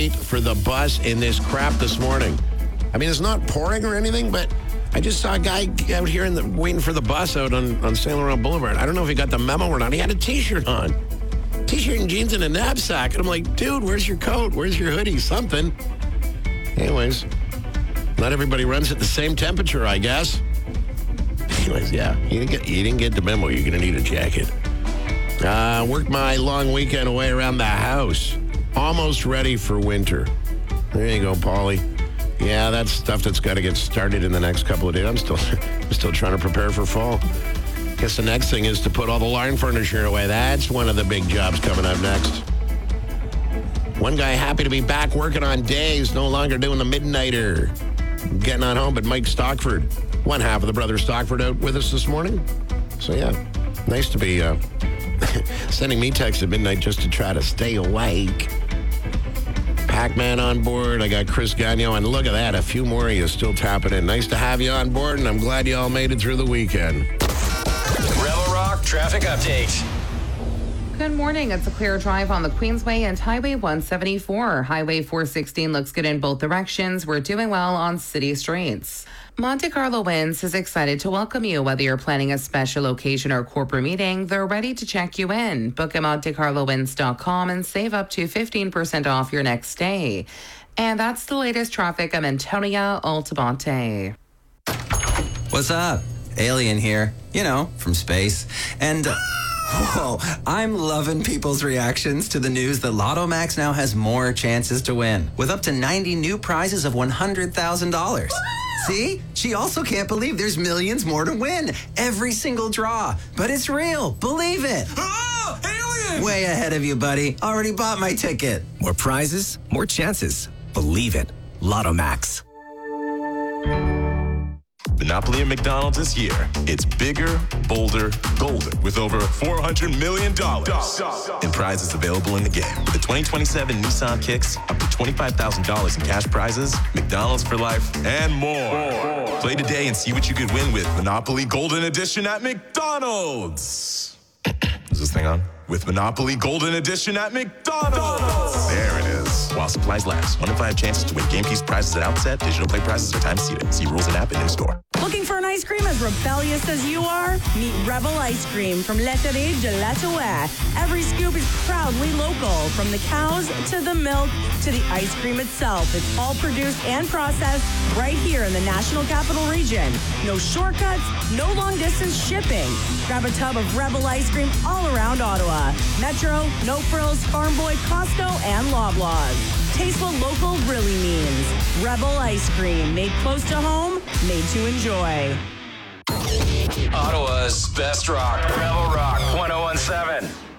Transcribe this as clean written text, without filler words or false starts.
wait for the bus in this crap this morning. I mean, it's not pouring or anything, but I just saw a guy out here waiting for the bus out on Saint Laurent Boulevard. I don't know if he got the memo or not. He had a T-shirt on. T-shirt and jeans and a knapsack. And I'm like, dude, where's your coat? Where's your hoodie? Something. Anyways, not everybody runs at the same temperature, I guess. Anyways, yeah, you didn't get the memo. You're going to need a jacket. Worked my long weekend away around the house. Almost ready for winter. There you go, Paulie. Yeah, that's stuff that's got to get started in the next couple of days. I'm still trying to prepare for fall. Guess the next thing is to put all the lawn furniture away. That's one of the big jobs coming up next. One guy happy to be back working on days, no longer doing the midnighter. Getting on home, but Mike Stockford, one half of the brother Stockford, out with us this morning. So yeah, nice to be sending me texts at midnight just to try to stay awake. Pac-Man on board. I got Chris Gagnon, and look at that, a few more of you still tapping in. Nice to have you on board, and I'm glad you all made it through the weekend. Rebel Rock traffic update. Good morning. It's a clear drive on the Queensway and Highway 174. Highway 416 looks good in both directions. We're doing well on city streets. Monte Carlo Winds is excited to welcome you. Whether you're planning a special occasion or corporate meeting, they're ready to check you in. Book at MonteCarloWinds.com and save up to 15% off your next stay. And that's the latest traffic. I'm Antonia Altamonte. What's up? Alien here, from space. And, whoa, I'm loving people's reactions to the news that Lotto Max now has more chances to win, with up to 90 new prizes of $100,000. See? She also can't believe there's millions more to win. Every single draw. But it's real. Believe it. Oh, alien! Way ahead of you, buddy. Already bought my ticket. More prizes, more chances. Believe it. Lotto Max. Monopoly at McDonald's this year. It's bigger, bolder, golden, with over $400 million in prizes available in the game. With the 2027 Nissan Kicks, up to $25,000 in cash prizes, McDonald's for life, and more. Play today and see what you could win with Monopoly Golden Edition at McDonald's. Is this thing on? With Monopoly Golden Edition at McDonald's. There it is. While supplies last. 1 in 5 chances to win game piece prizes at outset. Digital play prizes are time seated. See rules and app and in-store. Looking for an ice cream as rebellious as you are? Meet Rebel Ice Cream from Laiterie de l'Ottawa. Every scoop is proudly local, from the cows to the milk to the ice cream itself. It's all produced and processed right here in the National Capital Region. No shortcuts, no long-distance shipping. Grab a tub of Rebel Ice Cream all around Ottawa. Metro, No Frills, Farm Boy, Costco, and Loblaws. Taste what local really means. Rebel Ice Cream, made close to home, made to enjoy. Ottawa's best rock. Rebel Rock 1017.